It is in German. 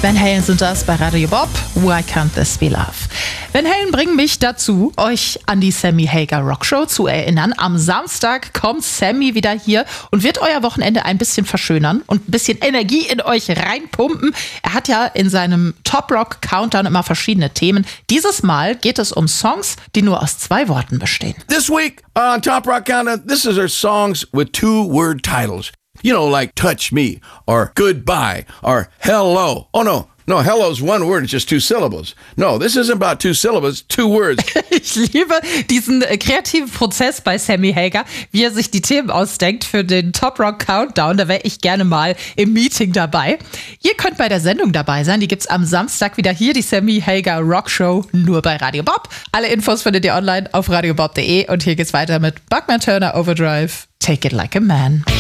Van Halen sind das bei Radio Bob. Why Can't This Be Love? Van Halen bringen mich dazu, euch an die Sammy Hagar Rock Show zu erinnern. Am Samstag kommt Sammy wieder hier und wird euer Wochenende ein bisschen verschönern und ein bisschen Energie in euch reinpumpen. Er hat ja in seinem Top Rock Countdown immer verschiedene Themen. Dieses Mal geht es um Songs, die nur aus 2 Worten bestehen. This week on Top Rock Countdown, this is our songs with 2-word titles. You know, like Touch Me, or Goodbye, or Hello. Oh, no, hello's 1 word, it's just 2 syllables. No, this isn't about 2 syllables, 2 words. Ich liebe diesen kreativen Prozess bei Sammy Hagar, wie er sich die Themen ausdenkt für den Top Rock Countdown. Da wäre ich gerne mal im Meeting dabei. Ihr könnt bei der Sendung dabei sein. Die gibt's am Samstag wieder hier, die Sammy Hagar Rock Show, nur bei Radio Bob. Alle Infos findet ihr online auf radiobob.de. Und hier geht's weiter mit Buckman Turner Overdrive, Take It Like a Man.